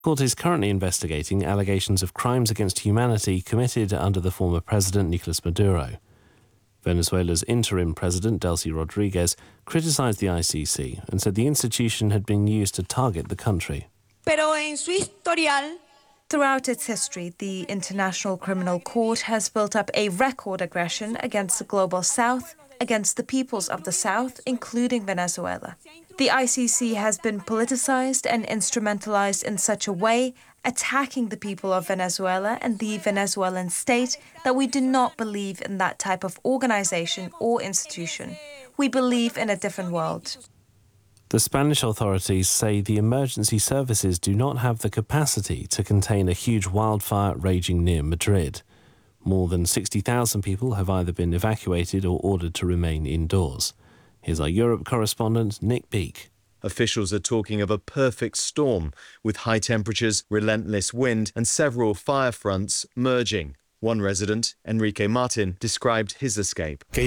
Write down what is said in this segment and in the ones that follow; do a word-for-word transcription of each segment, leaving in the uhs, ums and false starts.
The court is currently investigating allegations of crimes against humanity committed under the former president Nicolas Maduro. Venezuela's interim president, Delcy Rodriguez, criticised the I C C and said the institution had been used to target the country. Pero en su historial, throughout its history, the International Criminal Court has built up a record aggression against the Global South, against the peoples of the South, including Venezuela. The I C C has been politicized and instrumentalized in such a way, attacking the people of Venezuela and the Venezuelan state, that we do not believe in that type of organization or institution. We believe in a different world. The Spanish authorities say the emergency services do not have the capacity to contain a huge wildfire raging near Madrid. More than sixty thousand people have either been evacuated or ordered to remain indoors. Here's our Europe correspondent, Nick Beake. Officials are talking of a perfect storm, with high temperatures, relentless wind and several fire fronts merging. One resident, Enrique Martin, described his escape. I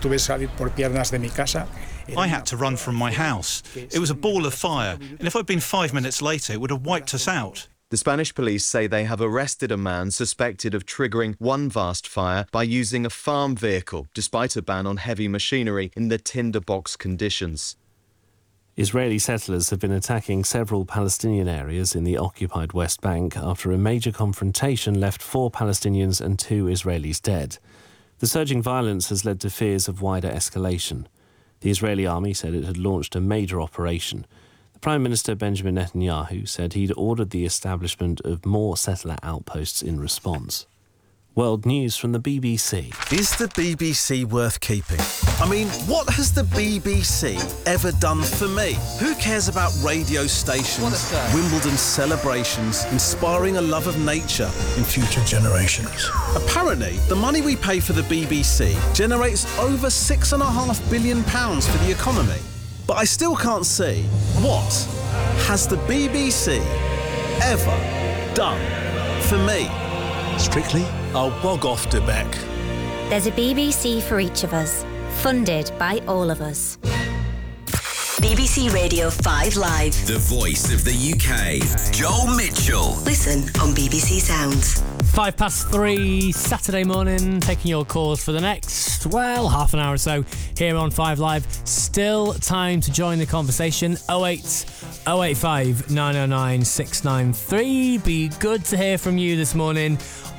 had to run from my house. It was a ball of fire, and if I'd been five minutes later, it would have wiped us out. The Spanish police say they have arrested a man suspected of triggering one vast fire by using a farm vehicle, despite a ban on heavy machinery in the tinderbox conditions. Israeli settlers have been attacking several Palestinian areas in the occupied West Bank after a major confrontation left four Palestinians and two Israelis dead. The surging violence has led to fears of wider escalation. The Israeli army said it had launched a major operation. The Prime Minister Benjamin Netanyahu said he'd ordered the establishment of more settler outposts in response. World news from the B B C. Is the B B C worth keeping? I mean, what has the B B C ever done for me? Who cares about radio stations, Wimbledon celebrations, inspiring a love of nature in future generations? Apparently, the money we pay for the B B C generates over six and a half billion pounds for the economy. But I still can't see what has the B B C ever done for me? Strictly, I'll bog off to Beck. There's a B B C for each of us, funded by all of us. B B C Radio five Live. The voice of the U K. Joel Mitchell. Listen on B B C Sounds. Five past three, Saturday morning, taking your calls for the next, well, half an hour or so here on five Live. Still time to join the conversation. oh eight oh eight five nine oh nine six nine three. Be good to hear from you this morning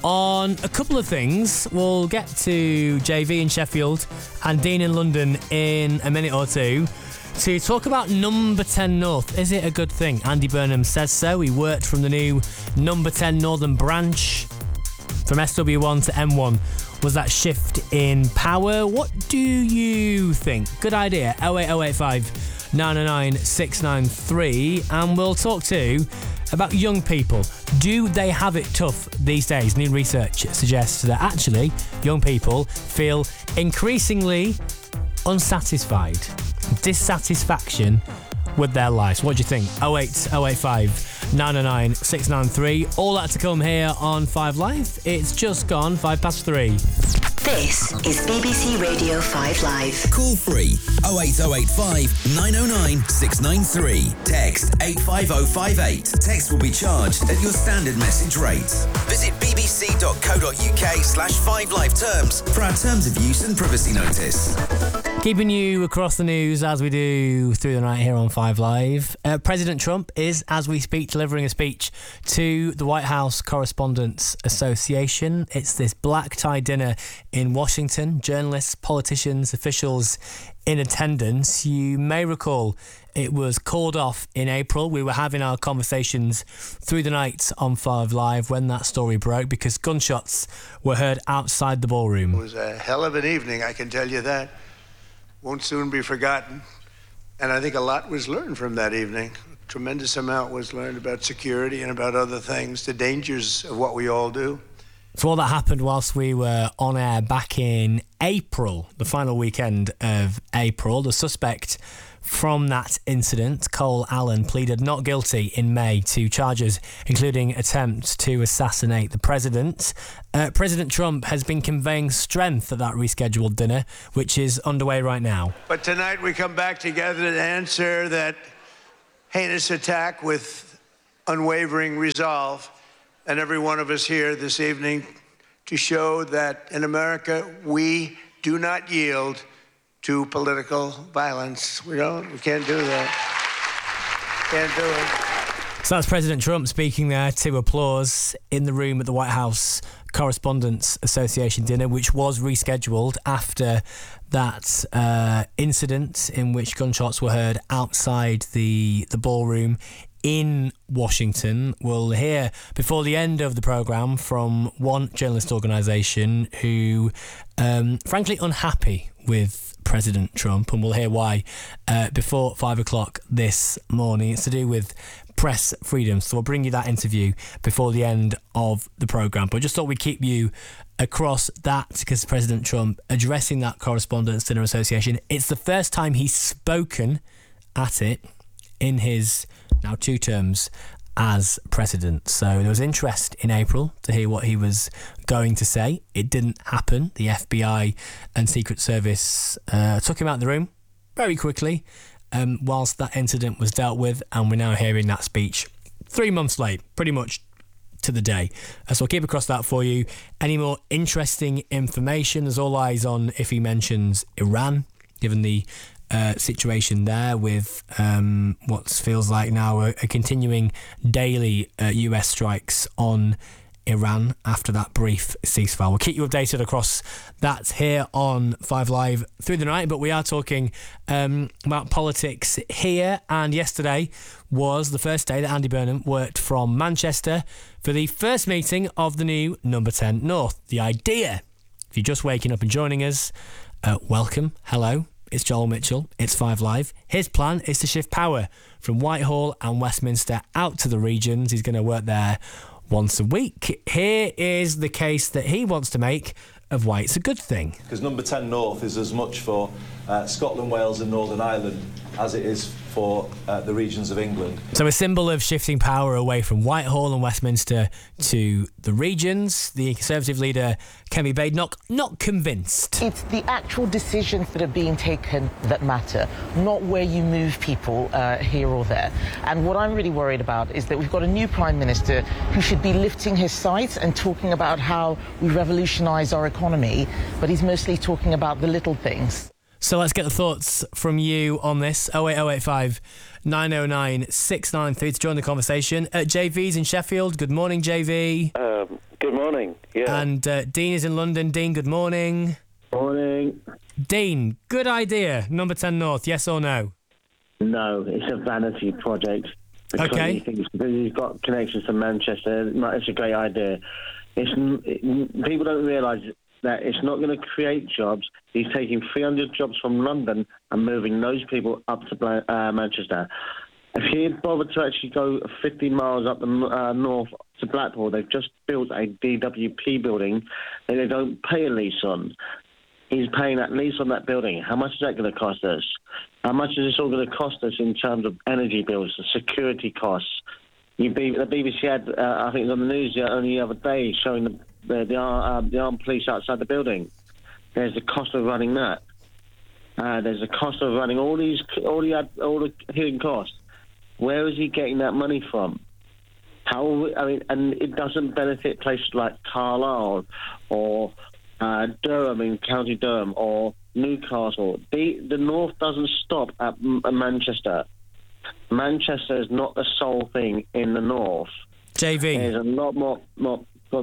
on a couple of things. We'll get to J V in Sheffield and Dean in London in a minute or two to talk about Number ten North. Is it a good thing? Andy Burnham says so. He worked from the new Number ten Northern branch from S W one to M one. Was that shift in power? What do you think? Good idea. oh eight oh eight five nine oh nine six nine three. And we'll talk too about young people. Do they have it tough these days? New research suggests that actually young people feel increasingly unsatisfied, dissatisfaction with their lives. What do you think? oh eight oh eight five nine oh nine six nine three. All that to come here on five Live. It's just gone five past three. This is B B C Radio five Live. Call free oh eight oh eight five nine oh nine six nine three. Text eight five oh five eight. Text will be charged at your standard message rate. Visit bbc.co.uk slash 5live terms for our terms of use and privacy notice. Keeping you across the news as we do through the night here on five Live. Uh, President Trump is, as we speak, delivering a speech to the White House Correspondents Association. It's this black tie dinner in Washington. Journalists, politicians, officials in attendance. You may recall it was called off in April. We were having our conversations through the night on five Live when that story broke because gunshots were heard outside the ballroom. It was a hell of an evening, I can tell you that. Won't soon be forgotten. And I think a lot was learned from that evening. A tremendous amount was learned about security and about other things, the dangers of what we all do. So all that happened whilst we were on air back in April, the final weekend of April. The suspect from that incident, Cole Allen, pleaded not guilty in May to charges including attempt to assassinate the president. Uh, President Trump has been conveying strength at that rescheduled dinner, which is underway right now. But tonight we come back together to answer that heinous attack with unwavering resolve, and every one of us here this evening to show that in America we do not yield to political violence. We don't, we can't do that. Can't do it. So that's President Trump speaking there to applause in the room at the White House Correspondents Association dinner, which was rescheduled after that uh, incident in which gunshots were heard outside the the ballroom in Washington. We'll hear before the end of the programme from one journalist organisation who, um, frankly, unhappy with President Trump, and we'll hear why uh, before five o'clock this morning. It's to do with press freedom, so we'll bring you that interview before the end of the programme. But I just thought we'd keep you across that because President Trump addressing that Correspondents' Dinner Association, it's the first time he's spoken at it in his now two terms as president. So there was interest in April to hear what he was going to say. It didn't happen. The F B I and Secret Service uh, took him out of the room very quickly um, whilst that incident was dealt with, and we're now hearing that speech three months late, pretty much to the day. Uh, so I'll keep across that for you. Any more interesting information? There's all eyes on if he mentions Iran, given the Uh, situation there with um, what feels like now a, a continuing daily uh, U S strikes on Iran after that brief ceasefire. We'll keep you updated across that here on Five Live through the night, but we are talking um, about politics here, and yesterday was the first day that Andy Burnham worked from Manchester for the first meeting of the new Number ten North. The idea, if you're just waking up and joining us, uh, welcome, hello. It's Joel Mitchell, it's Five Live. His plan is to shift power from Whitehall and Westminster out to the regions. He's going to work there once a week. Here is the case that he wants to make of why it's a good thing. Because Number ten North is as much for uh, Scotland, Wales and Northern Ireland as it is for uh, the regions of England. So a symbol of shifting power away from Whitehall and Westminster to the regions. The Conservative leader, Kemi Badenoch, not convinced. It's the actual decisions that are being taken that matter, not where you move people uh, here or there. And what I'm really worried about is that we've got a new Prime Minister who should be lifting his sights and talking about how we revolutionise our economy, but he's mostly talking about the little things. So let's get the thoughts from you on this. oh eight oh eight five, nine oh nine, six nine three to join the conversation. Uh, J V's in Sheffield. Good morning, J V. Um, good morning, yeah. And uh, Dean is in London. Dean, good morning. Morning. Dean, good idea. Number ten North, yes or no? No, it's a vanity project. Okay. He thinks because he's got connections to Manchester, it's a great idea. It's it, people don't realise that it's not going to create jobs. He's taking three hundred jobs from London and moving those people up to uh, Manchester. If he had bothered to actually go fifty miles up the uh, north to Blackpool, they've just built a D W P building that they don't pay a lease on. He's paying that lease on that building. How much is that going to cost us? How much is this all going to cost us in terms of energy bills, the security costs? You be, the B B C had, uh, I think, on the news the only other day showing the the, the, uh, the armed police outside the building. There's the cost of running that. Uh, there's the cost of running all these, all the, all the hidden costs. Where is he getting that money from? How? I mean, and it doesn't benefit places like Carlisle or uh, Durham in County Durham or Newcastle. The the North doesn't stop at M- Manchester. Manchester is not the sole thing in the North. J V. There's a lot more. more, more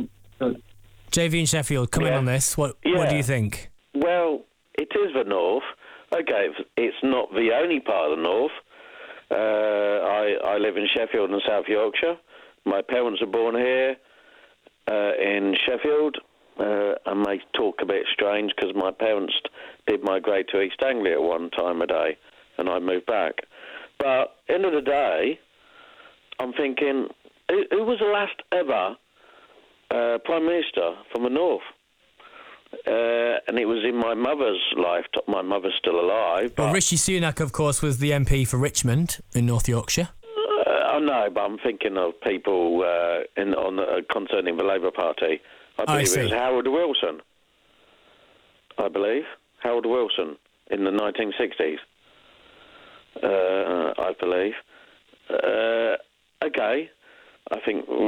J V in Sheffield, come yeah. in on this. What yeah. What do you think? Well, it is the North. Okay, it's not the only part of the North. Uh, I, I live in Sheffield and South Yorkshire. My parents were born here uh, in Sheffield. Uh, and they talk a bit strange because my parents did migrate to East Anglia at one time a day, and I moved back. But end of the day, I'm thinking, who, who was the last ever uh, Prime Minister from the North? Uh, and it was in my mother's lifetime. My mother's still alive. Well, Rishi Sunak, of course, was the M P for Richmond in North Yorkshire. Uh, I know, but I'm thinking of people uh, in on the, concerning the Labour Party. I believe I it was Harold Wilson. I believe Harold Wilson in the nineteen sixties. Uh, I believe. Uh, okay, I think